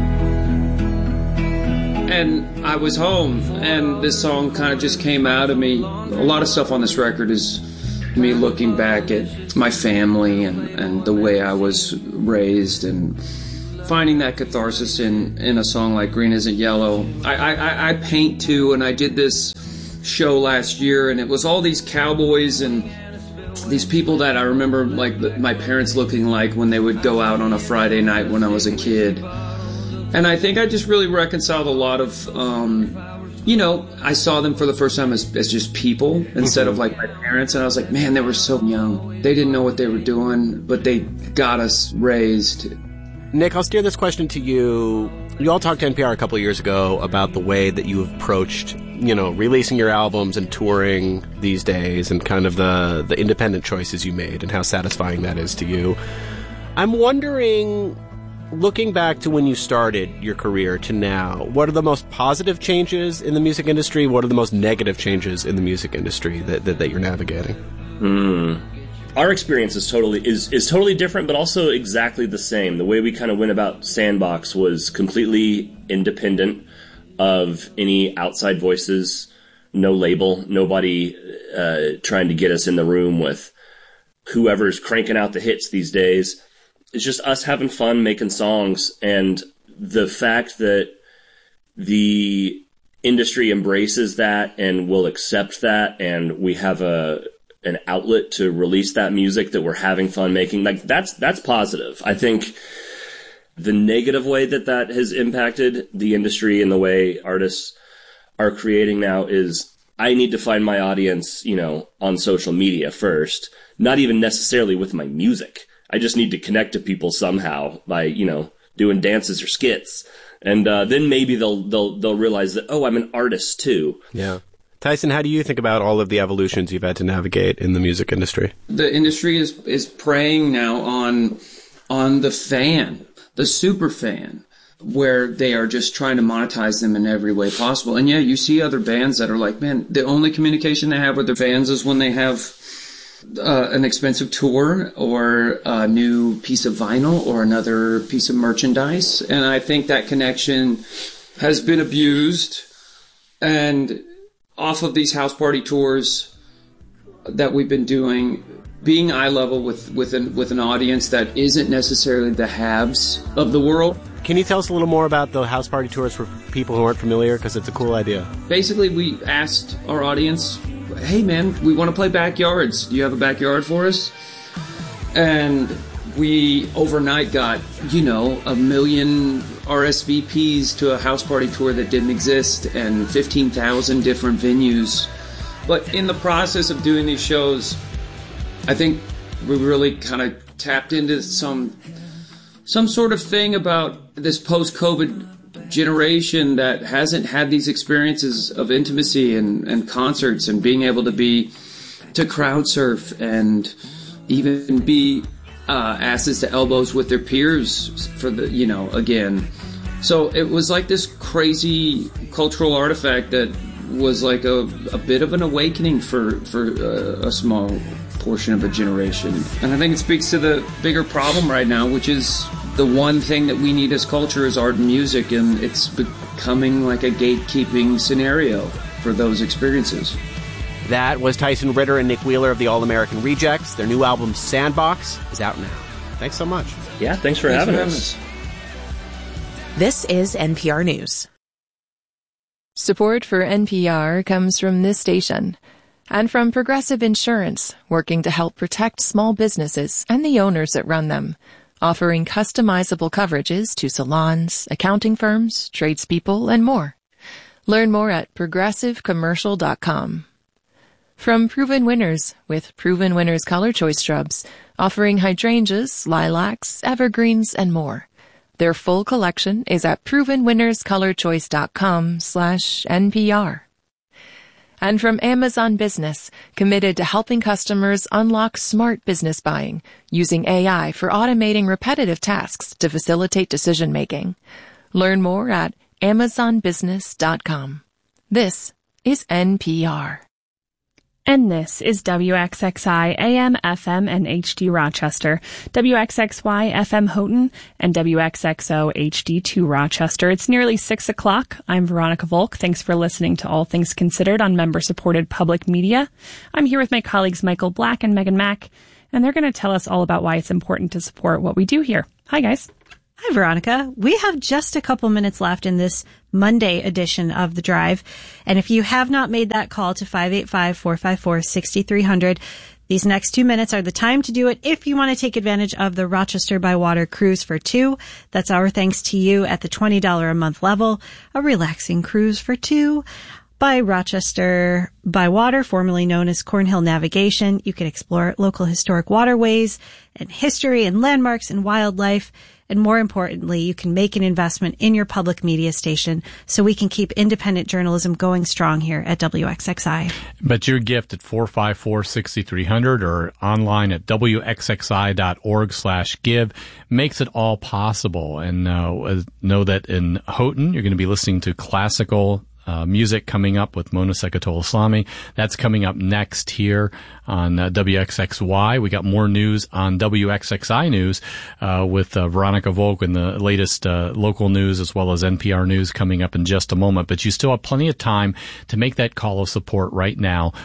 Speaker 14: And I was home, and this song kind of just came out of me. A lot of stuff on this record is me looking back at my family and the way I was raised and finding that catharsis in a song like Green Isn't Yellow. I paint too, and I did this show last year, and it was all these cowboys and these people that I remember my parents looking like when they would go out on a Friday night when I was a kid. And I think I just really reconciled a lot of, I saw them for the first time as just people instead of like my parents. And I was like, man, they were so young. They didn't know what they were doing, but they got us raised.
Speaker 3: Nick, I'll steer this question to you. You all talked to NPR a couple of years ago about the way that you approached, releasing your albums and touring these days and kind of the independent choices you made and how satisfying that is to you. I'm wondering, looking back to when you started your career to now, what are the most positive changes in the music industry? What are the most negative changes in the music industry that you're navigating?
Speaker 20: Our experience is totally different, but also exactly the same. The way we kind of went about Sandbox was completely independent of any outside voices, no label, nobody trying to get us in the room with whoever's cranking out the hits these days. It's just us having fun making songs, and the fact that the industry embraces that and will accept that, and we have an outlet to release that music that we're having fun making, that's positive. I think the negative way that has impacted the industry and the way artists are creating now is I need to find my audience, on social media first, not even necessarily with my music. I just need to connect to people somehow by, doing dances or skits. And then maybe they'll realize that, oh, I'm an artist too.
Speaker 3: Yeah. Tyson, how do you think about all of the evolutions you've had to navigate in the music industry?
Speaker 14: The industry is preying now on the fan, the super fan, where they are just trying to monetize them in every way possible. And yeah, you see other bands that are like, man, the only communication they have with their fans is when they have an expensive tour or a new piece of vinyl or another piece of merchandise. And I think that connection has been abused. And off of these house party tours that we've been doing, being eye level with an audience that isn't necessarily the haves of the world.
Speaker 3: Can you tell us a little more about the house party tours for people who aren't familiar? Because it's a cool idea.
Speaker 14: Basically, we asked our audience, hey man, we want to play backyards. Do you have a backyard for us? And we overnight got, 1 million RSVPs to a house party tour that didn't exist and 15,000 different venues. But in the process of doing these shows, I think we really kind of tapped into some sort of thing about this post-COVID generation that hasn't had these experiences of intimacy and concerts and being able to crowd surf and even be asses to elbows with their peers for again. So it was like this crazy cultural artifact that was like a bit of an awakening for a small portion of a generation. And I think it speaks to the bigger problem right now, which is the one thing that we need as culture is art and music, and it's becoming like a gatekeeping scenario for those experiences.
Speaker 3: That was Tyson Ritter and Nick Wheeler of the All-American Rejects. Their new album, Sandbox, is out now. Thanks so much.
Speaker 20: Yeah, thanks for having us.
Speaker 2: This is NPR News.
Speaker 11: Support for NPR comes from this station and from Progressive Insurance, working to help protect small businesses and the owners that run them, offering customizable coverages to salons, accounting firms, tradespeople, and more. Learn more at progressivecommercial.com. From Proven Winners, with Proven Winners Color Choice Shrubs, offering hydrangeas, lilacs, evergreens, and more. Their full collection is at provenwinnerscolorchoice.com/NPR. And from Amazon Business, committed to helping customers unlock smart business buying, using AI for automating repetitive tasks to facilitate decision-making. Learn more at amazonbusiness.com. This is NPR.
Speaker 6: And this is WXXI AM, FM, and HD Rochester, WXXY FM Houghton, and WXXO HD2 Rochester. It's nearly 6 o'clock. I'm Veronica Volk. Thanks for listening to All Things Considered on member-supported public media. I'm here with my colleagues Michael Black and Megan Mack, and they're going to tell us all about why it's important to support what we do here. Hi, guys.
Speaker 9: Hi, Veronica. We have just a couple minutes left in this Monday edition of The Drive. And if you have not made that call to 585-454-6300, these next 2 minutes are the time to do it if you want to take advantage of the Rochester by Water cruise for two. That's our thanks to you at the $20 a month level. A relaxing cruise for two by Rochester by Water, formerly known as Cornhill Navigation. You can explore local historic waterways and history and landmarks and wildlife. And more importantly, you can make an investment in your public media station so we can keep independent journalism going strong here at WXXI.
Speaker 10: But your gift at 454-6300 or online at wxxi.org/give makes it all possible. And know that in Houghton, you're going to be listening to classical music coming up with Mona Sekatol-Islami. That's coming up next here on WXXY. We got more news on WXXI News with Veronica Volk and the latest local news as well as NPR News coming up in just a moment. But you still have plenty of time to make that call of support right now.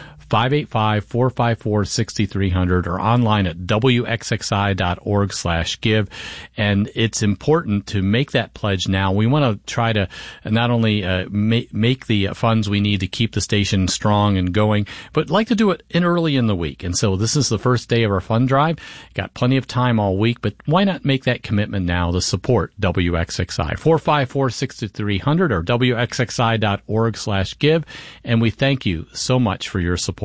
Speaker 10: 585-454-6300 or online at wxxi.org/give. And it's important to make that pledge now. We want to try to not only make the funds we need to keep the station strong and going, but like to do it early in the week. And so this is the first day of our fund drive. Got plenty of time all week, but why not make that commitment now to support WXXI? 454-6300 or wxxi.org/give. And we thank you so much for your support.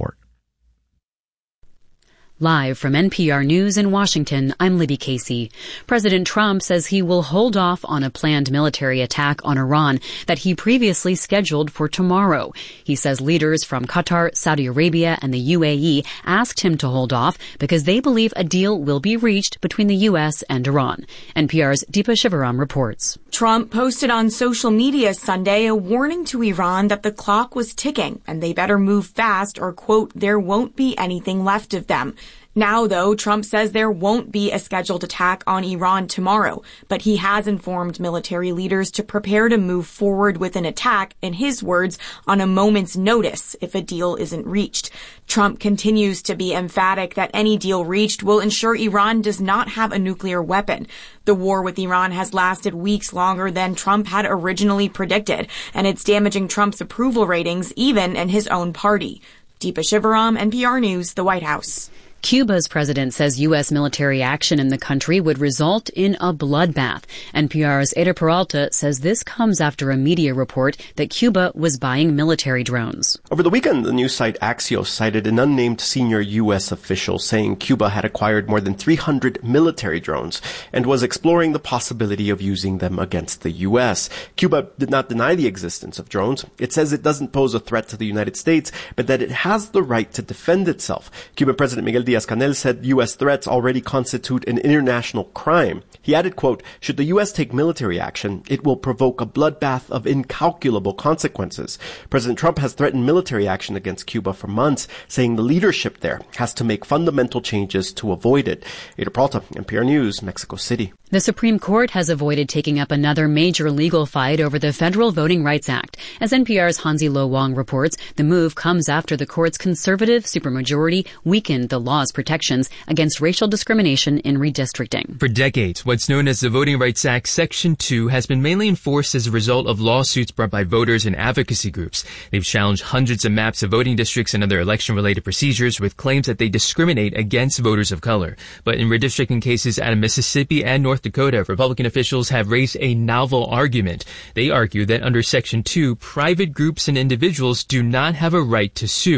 Speaker 15: Live from NPR News in Washington, I'm Libby Casey. President Trump says he will hold off on a planned military attack on Iran that he previously scheduled for tomorrow. He says leaders from Qatar, Saudi Arabia, and the UAE asked him to hold off because they believe a deal will be reached between the U.S. and Iran. NPR's Deepa Shivaram reports.
Speaker 16: Trump posted on social media Sunday a warning to Iran that the clock was ticking and they better move fast or, quote, there won't be anything left of them. Now, though, Trump says there won't be a scheduled attack on Iran tomorrow, but he has informed military leaders to prepare to move forward with an attack, in his words, on a moment's notice if a deal isn't reached. Trump continues to be emphatic that any deal reached will ensure Iran does not have a nuclear weapon. The war with Iran has lasted weeks longer than Trump had originally predicted, and it's damaging Trump's approval ratings even in his own party. Deepa Shivaram, NPR News, the White House.
Speaker 15: Cuba's president says U.S. military action in the country would result in a bloodbath. NPR's Ada Peralta says this comes after a media report that Cuba was buying military drones.
Speaker 17: Over the weekend, the news site Axios cited an unnamed senior U.S. official saying Cuba had acquired more than 300 military drones and was exploring the possibility of using them against the U.S. Cuba did not deny the existence of drones. It says it doesn't pose a threat to the United States, but that it has the right to defend itself. Cuban President Miguel Díaz-Canel said U.S. threats already constitute an international crime. He added, quote, should the U.S. take military action, it will provoke a bloodbath of incalculable consequences. President Trump has threatened military action against Cuba for months, saying the leadership there has to make fundamental changes to avoid it. Ada Peralta, NPR News, Mexico City.
Speaker 15: The Supreme Court has avoided taking up another major legal fight over the Federal Voting Rights Act. As NPR's Hansi Lo Wang reports, the move comes after the court's conservative supermajority weakened the law's protections against racial discrimination in redistricting.
Speaker 18: For decades, what's known as the Voting Rights Act Section 2 has been mainly enforced as a result of lawsuits brought by voters and advocacy groups. They've challenged hundreds of maps of voting districts and other election-related procedures with claims that they discriminate against voters of color. But in redistricting cases out of Mississippi and North Dakota, Republican officials have raised a novel argument. They argue that under Section 2, private groups and individuals do not have a right to sue.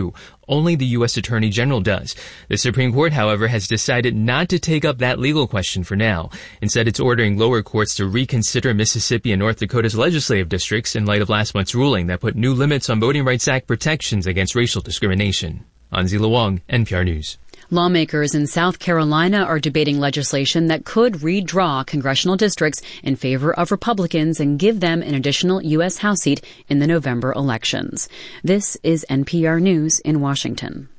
Speaker 18: Only the U.S. Attorney General does. The Supreme Court, however, has decided not to take up that legal question for now. Instead, it's ordering lower courts to reconsider Mississippi and North Dakota's legislative districts in light of last month's ruling that put new limits on Voting Rights Act protections against racial discrimination. Anzila Wong, NPR News.
Speaker 15: Lawmakers in South Carolina are debating legislation that could redraw congressional districts in favor of Republicans and give them an additional U.S. House seat in the November elections. This is NPR News in Washington.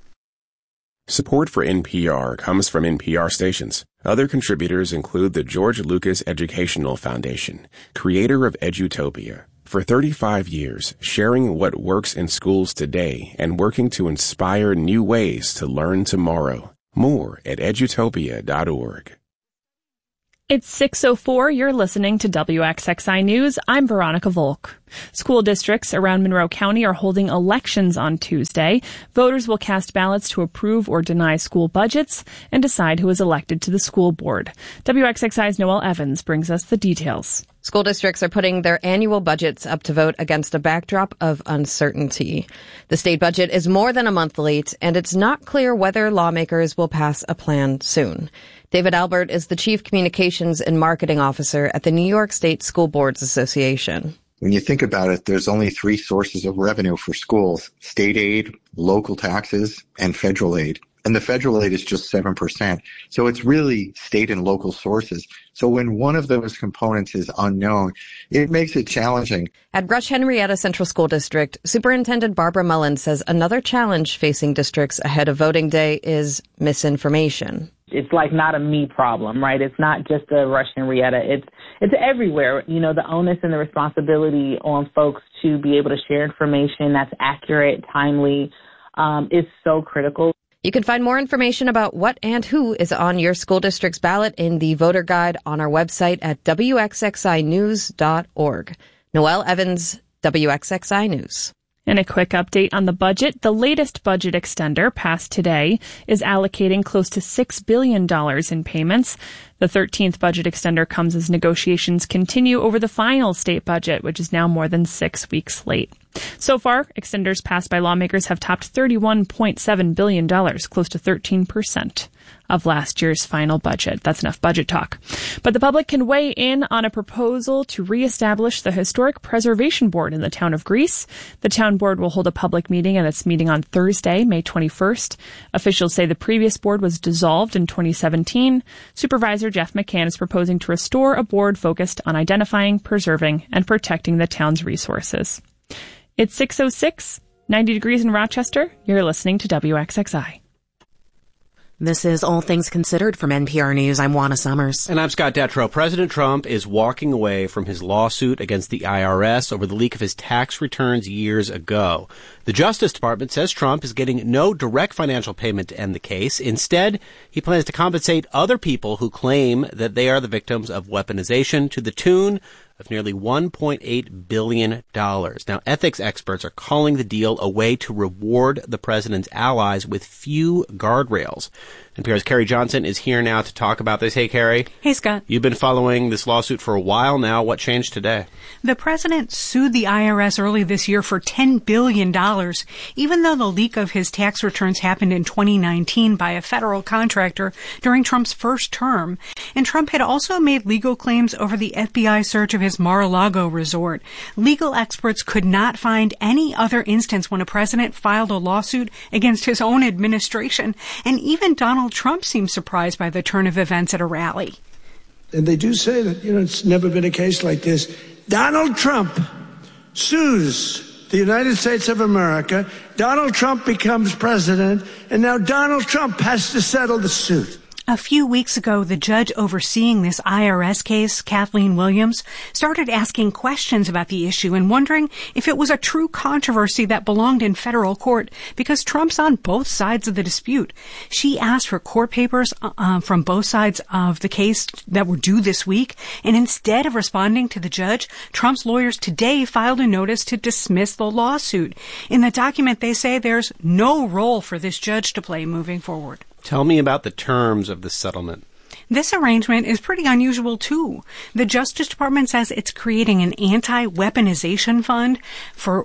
Speaker 21: Support for NPR comes from NPR stations. Other contributors include the George Lucas Educational Foundation, creator of Edutopia. For 35 years, sharing what works in schools today and working to inspire new ways to learn tomorrow. More at edutopia.org.
Speaker 6: It's 6:04. You're listening to WXXI News. I'm Veronica Volk. School districts around Monroe County are holding elections on Tuesday. Voters will cast ballots to approve or deny school budgets and decide who is elected to the school board. WXXI's Noelle Evans brings us the details.
Speaker 22: School districts are putting their annual budgets up to vote against a backdrop of uncertainty. The state budget is more than a month late, and it's not clear whether lawmakers will pass a plan soon. David Albert is the Chief Communications and Marketing Officer at the New York State School Boards Association.
Speaker 23: When you think about it, there's only three sources of revenue for schools: state aid, local taxes, and federal aid. And the federal aid is just 7%. So it's really state and local sources. So when one of those components is unknown, it makes it challenging.
Speaker 22: At Rush Henrietta Central School District, Superintendent Barbara Mullen says another challenge facing districts ahead of voting day is misinformation.
Speaker 7: It's like not a me problem, right? It's not just a Rush Henrietta. It's everywhere. You know, the onus and the responsibility on folks to be able to share information that's accurate, timely, is so critical.
Speaker 22: You can find more information about what and who is on your school district's ballot in the voter guide on our website at wxxinews.org. Noelle Evans, WXXI News.
Speaker 6: And a quick update on the budget. The latest budget extender passed today is allocating close to $6 billion in payments. The 13th budget extender comes as negotiations continue over the final state budget, which is now more than 6 weeks late. So far, extenders passed by lawmakers have topped $31.7 billion, close to 13% of last year's final budget. That's enough budget talk. But the public can weigh in on a proposal to reestablish the Historic Preservation Board in the town of Greece. The town board will hold a public meeting at its meeting on Thursday, May 21st. Officials say the previous board was dissolved in 2017. Supervisor Jeff McCann is proposing to restore a board focused on identifying, preserving, and protecting the town's resources. It's 6:06, 90 degrees in Rochester. You're listening to WXXI.
Speaker 2: This is All Things Considered from NPR News. I'm Juana Summers.
Speaker 3: And I'm Scott Detrow. President Trump is walking away from his lawsuit against the IRS over the leak of his tax returns years ago. The Justice Department says Trump is getting no direct financial payment to end the case. Instead, he plans to compensate other people who claim that they are the victims of weaponization to the tune of nearly $1.8 billion. Now, ethics experts are calling the deal a way to reward the president's allies with few guardrails. NPR's Carrie Johnson is here now to talk about this. Hey, Carrie.
Speaker 24: Hey, Scott.
Speaker 3: You've been following this lawsuit for a while now. What changed today?
Speaker 24: The president sued the IRS early this year for $10 billion, even though the leak of his tax returns happened in 2019 by a federal contractor during Trump's first term. And Trump had also made legal claims over the FBI search of his Mar-a-Lago resort. Legal experts could not find any other instance when a president filed a lawsuit against his own administration. And even Donald Trump seemed surprised by the turn of events at a rally.
Speaker 25: And they do say that, it's never been a case like this. Donald Trump sues the United States of America. Donald Trump becomes president, and now Donald Trump has to settle the suit.
Speaker 24: A few weeks ago, the judge overseeing this IRS case, Kathleen Williams, started asking questions about the issue and wondering if it was a true controversy that belonged in federal court because Trump's on both sides of the dispute. She asked for court papers from both sides of the case that were due this week, and instead of responding to the judge, Trump's lawyers today filed a notice to dismiss the lawsuit. In the document, they say there's no role for this judge to play moving forward.
Speaker 3: Tell me about the terms of the settlement.
Speaker 24: This arrangement is pretty unusual, too. The Justice Department says it's creating an anti-weaponization fund for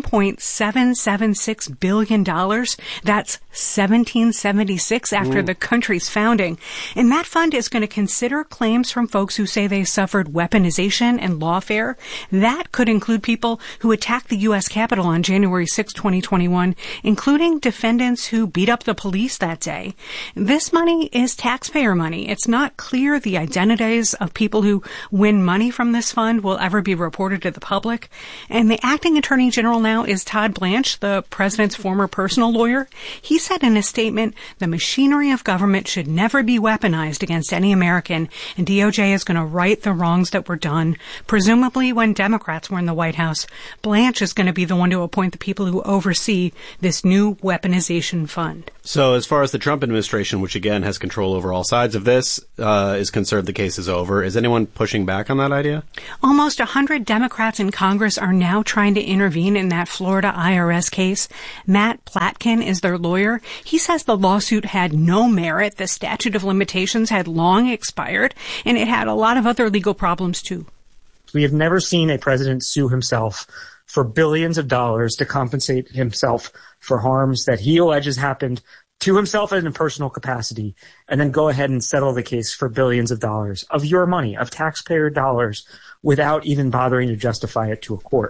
Speaker 24: $1.776 billion. That's 1776 after the country's founding. And that fund is going to consider claims from folks who say they suffered weaponization and lawfare. That could include people who attacked the U.S. Capitol on January 6, 2021, including defendants who beat up the police that day. This money is taxpayer money. It's not clear the identities of people who win money from this fund will ever be reported to the public. And the acting attorney general now is Todd Blanche, the president's former personal lawyer. He said in a statement, the machinery of government should never be weaponized against any American, and DOJ is going to right the wrongs that were done. Presumably when Democrats were in the White House, Blanche is going to be the one to appoint the people who oversee this new weaponization fund.
Speaker 3: So as far as the Trump administration, which again has control over all sides of this, is concerned, the case is over. Is anyone pushing back on that idea?
Speaker 24: Almost 100 Democrats in Congress are now trying to intervene in that Florida IRS case. Matt Platkin is their lawyer. He says the lawsuit had no merit. The statute of limitations had long expired, and it had a lot of other legal problems, too.
Speaker 1: We have never seen a president sue himself for billions of dollars to compensate himself for harms that he alleges happened to himself in a personal capacity, and then go ahead and settle the case for billions of dollars of your money, of taxpayer dollars, without even bothering to justify it to a court.